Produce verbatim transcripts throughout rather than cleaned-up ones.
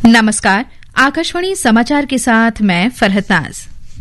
नमस्कार, आकाशवाणी समाचार के साथ मैं फरहत नाज।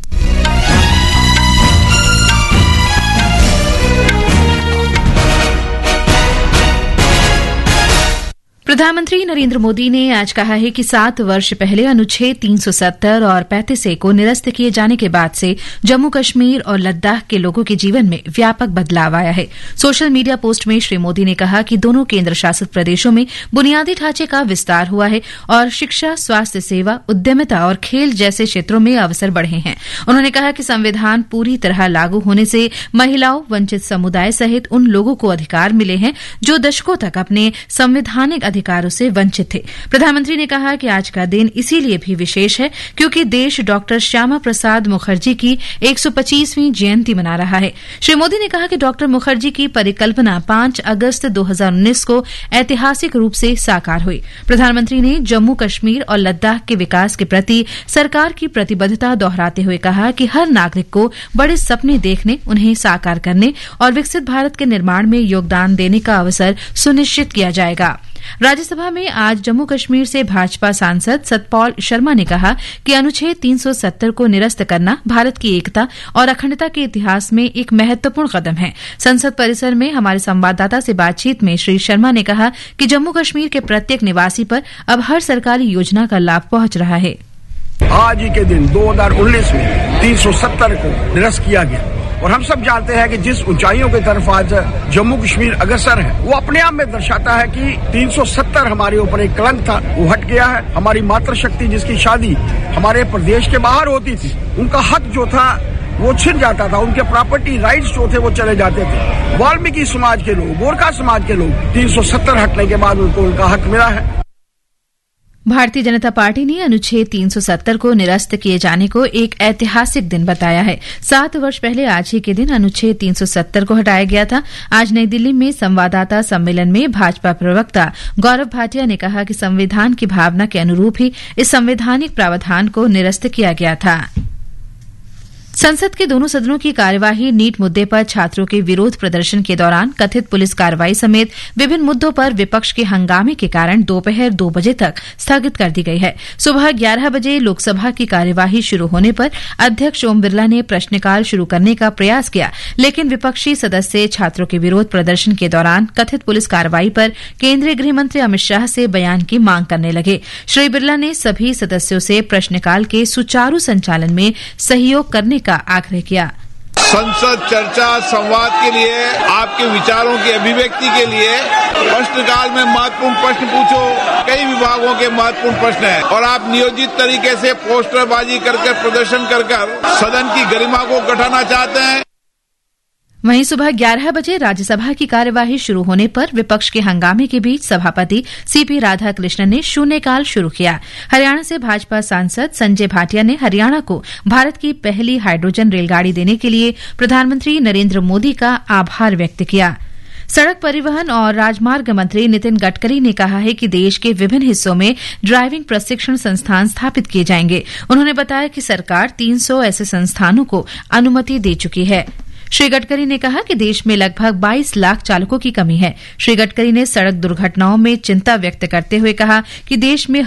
प्रधानमंत्री नरेंद्र मोदी ने आज कहा है कि सात वर्ष पहले अनुच्छेद तीन सौ सत्तर और पैंतीस ए को निरस्त किए जाने के बाद से जम्मू कश्मीर और लद्दाख के लोगों के जीवन में व्यापक बदलाव आया है। सोशल मीडिया पोस्ट में श्री मोदी ने कहा कि दोनों केंद्र शासित प्रदेशों में बुनियादी ढांचे का विस्तार हुआ है और शिक्षा, स्वास्थ्य सेवा, उद्यमिता और खेल जैसे क्षेत्रों में अवसर बढ़े हैं। उन्होंने कहा कि संविधान पूरी तरह लागू होने से महिलाओं, वंचित समुदाय सहित उन लोगों को अधिकार मिले हैं जो दशकों तक अपने संवैधानिक अधिकारों से वंचित थे। प्रधानमंत्री ने कहा कि आज का दिन इसीलिए भी विशेष है क्योंकि देश डॉक्टर श्यामा प्रसाद मुखर्जी की एक सौ पच्चीसवीं जयंती मना रहा है। श्री मोदी ने कहा कि डॉक्टर मुखर्जी की परिकल्पना पांच अगस्त दो हजार उन्नीस को ऐतिहासिक रूप से साकार हुई। प्रधानमंत्री ने जम्मू कश्मीर और लद्दाख के विकास के प्रति सरकार की प्रतिबद्धता दोहराते हुए कहा कि हर नागरिक को बड़े सपने देखने, उन्हें साकार करने और विकसित भारत के निर्माण में योगदान देने का अवसर सुनिश्चित किया जाएगा। राज्यसभा में आज जम्मू कश्मीर से भाजपा सांसद सतपाल शर्मा ने कहा कि अनुच्छेद तीन सौ सत्तर को निरस्त करना भारत की एकता और अखंडता के इतिहास में एक महत्वपूर्ण कदम है। संसद परिसर में हमारे संवाददाता से बातचीत में श्री शर्मा ने कहा कि जम्मू कश्मीर के प्रत्येक निवासी पर अब हर सरकारी योजना का लाभ पहुंच रहा है। आज ही के दिन दो हजार उन्नीस में तीन सौ सत्तर को निरस्त किया गया और हम सब जानते हैं कि जिस ऊंचाइयों की तरफ आज जम्मू कश्मीर अग्रसर है वो अपने आप में दर्शाता है कि तीन सौ सत्तर हमारे ऊपर एक कलंक था, वो हट गया है। हमारी मातृशक्ति जिसकी शादी हमारे प्रदेश के बाहर होती थी, उनका हक जो था वो छिन जाता था, उनके प्रॉपर्टी राइट्स जो थे वो चले जाते थे। वाल्मीकि समाज के लोग, गोरखा समाज के लोग तीन सौ सत्तर हटने के बाद उनको उनका हक मिला है। भारतीय जनता पार्टी ने अनुच्छेद तीन सौ सत्तर को निरस्त किए जाने को एक ऐतिहासिक दिन बताया है। सात वर्ष पहले आज ही के दिन अनुच्छेद तीन सौ सत्तर को हटाया गया था। आज नई दिल्ली में संवाददाता सम्मेलन में भाजपा प्रवक्ता गौरव भाटिया ने कहा कि संविधान की भावना के अनुरूप ही इस संवैधानिक प्रावधान को निरस्त किया गया था। संसद के दोनों सदनों की कार्यवाही नीट मुद्दे पर छात्रों के विरोध प्रदर्शन के दौरान कथित पुलिस कार्रवाई समेत विभिन्न मुद्दों पर विपक्ष के हंगामे के कारण दोपहर दो बजे तक स्थगित कर दी गई है। सुबह ग्यारह बजे लोकसभा की कार्यवाही शुरू होने पर अध्यक्ष ओम बिरला ने प्रश्नकाल शुरू करने का प्रयास किया, लेकिन विपक्षी सदस्य छात्रों के विरोध प्रदर्शन के दौरान कथित पुलिस कार्रवाई पर केंद्रीय गृह मंत्री अमित शाह से बयान की मांग करने लगे। श्री बिरला ने सभी सदस्यों से प्रश्नकाल के सुचारू संचालन में सहयोग करने का आग्रह किया। संसद चर्चा संवाद के लिए, आपके विचारों की अभिव्यक्ति के लिए प्रश्नकाल में महत्वपूर्ण प्रश्न पूछो। कई विभागों के महत्वपूर्ण प्रश्न हैं और आप नियोजित तरीके से पोस्टरबाजी करके प्रदर्शन कर कर सदन की गरिमा को घटाना चाहते हैं। वहीं सुबह ग्यारह बजे राज्यसभा की कार्यवाही शुरू होने पर विपक्ष के हंगामे के बीच सभापति सीपी राधाकृष्णन ने शून्यकाल शुरू किया। हरियाणा से भाजपा सांसद संजय भाटिया ने हरियाणा को भारत की पहली हाइड्रोजन रेलगाड़ी देने के लिए प्रधानमंत्री नरेंद्र मोदी का आभार व्यक्त किया। सड़क परिवहन और राजमार्ग मंत्री नितिन गडकरी ने कहा है कि देश के विभिन्न हिस्सों में ड्राइविंग प्रशिक्षण संस्थान स्थापित किए जाएंगे। उन्होंने बताया कि सरकार तीन सौ ऐसे संस्थानों को अनुमति दे चुकी है। श्री गडकरी ने कहा कि देश में लगभग बाईस लाख चालकों की कमी है। श्री गडकरी ने सड़क दुर्घटनाओं में चिंता व्यक्त करते हुए कहा कि देश में